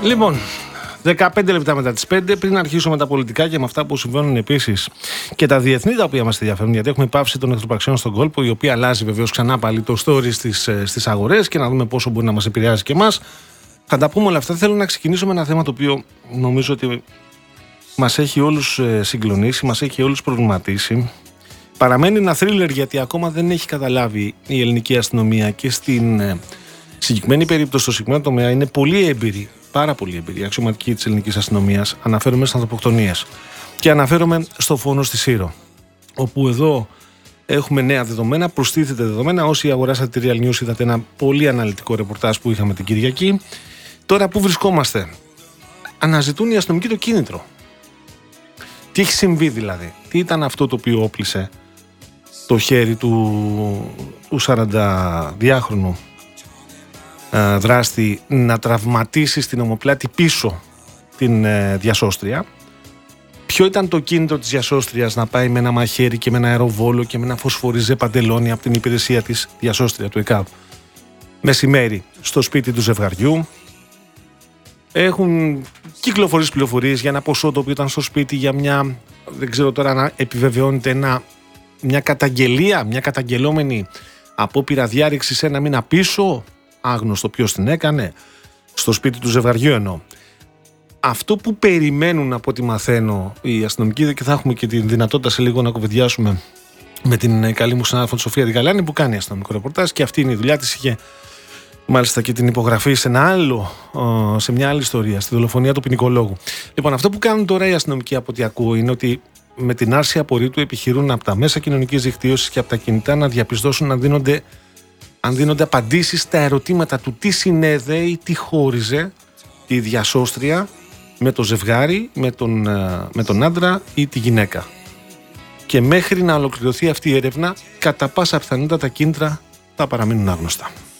Λοιπόν, 15 λεπτά μετά τις 5, πριν αρχίσουμε τα πολιτικά και με αυτά που συμβαίνουν επίσης και τα διεθνή τα οποία μας ενδιαφέρουν, γιατί έχουμε πάυση των εχθροπραξιών στον κόλπο, η οποία αλλάζει βεβαίως ξανά πάλι το story στις αγορές και να δούμε πόσο μπορεί να μας επηρεάζει και εμάς. Θα τα πούμε όλα αυτά. Θέλω να ξεκινήσω με ένα θέμα το οποίο νομίζω ότι μας έχει όλους συγκλονίσει, μας έχει όλους προβληματίσει. Παραμένει ένα θρίλερ γιατί ακόμα δεν έχει καταλάβει η ελληνική αστυνομία και στην συγκεκριμένη περίπτωση, στο συγκεκριμένο τομέα, είναι πολύ έμπειροι, πάρα πολύ έμπειροι αξιωματικοί της ελληνικής αστυνομίας. Αναφέρομαι στις ανθρωποκτονίες και αναφέρομαι στο φόνο στη Σύρο, όπου εδώ έχουμε νέα δεδομένα, προστίθεται δεδομένα. Όσοι αγοράσατε τη Real News, είδατε ένα πολύ αναλυτικό ρεπορτάζ που είχαμε την Κυριακή. Τώρα που βρισκόμαστε, αναζητούν οι αστυνομικοί το κίνητρο. Τι έχει συμβεί δηλαδή, τι ήταν αυτό το οποίο όπλησε το χέρι του 42χρονου δράστη να τραυματίσει στην ομοπλάτη πίσω την διασώστρια. Ποιο ήταν το κίνητρο της διασώστριας να πάει με ένα μαχαίρι και με ένα αεροβόλο και με ένα φωσφοριζέ παντελόνι από την υπηρεσία της διασώστρια του ΕΚΑΒ μεσημέρι στο σπίτι του ζευγαριού. Έχουν κυκλοφορήσει πληροφορίες για ένα ποσό το οποίο ήταν στο σπίτι, για μια, δεν ξέρω τώρα να επιβεβαιώνεται, μια καταγγελία, μια καταγγελόμενη απόπειρα διάρρηξης ένα μήνα πίσω, άγνωστο ποιος την έκανε, στο σπίτι του ζευγαριού εννοώ. Αυτό που περιμένουν από ό,τι μαθαίνω οι αστυνομικοί, και θα έχουμε και τη δυνατότητα σε λίγο να κουβεντιάσουμε με την καλή μου συνάδελφο τη Σοφία Δικαλάνη που κάνει αστυνομικό ρεπορτάζ, και αυτή είναι η δουλειά της. Είχε μάλιστα και την υπογραφή σε σε μια άλλη ιστορία, στη δολοφονία του ποινικολόγου. Λοιπόν, αυτό που κάνουν τώρα οι αστυνομικοί, από ό,τι ακούω, είναι ότι με την άρση απορρίτου επιχειρούν από τα μέσα κοινωνικής δικτύωσης και από τα κινητά να διαπιστώσουν αν δίνονται απαντήσεις στα ερωτήματα του τι συνέδεε, τι χώριζε τη διασώστρια με το ζευγάρι, με τον άντρα ή τη γυναίκα. Και μέχρι να ολοκληρωθεί αυτή η έρευνα, κατά πάσα πιθανότητα τα κίνητρα θα παραμείνουν άγνωστα.